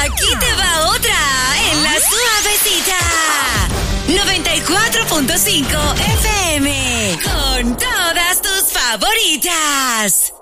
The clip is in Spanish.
Aquí te va otra en la suavecita. 94.5 FM. Con todas tus favoritas.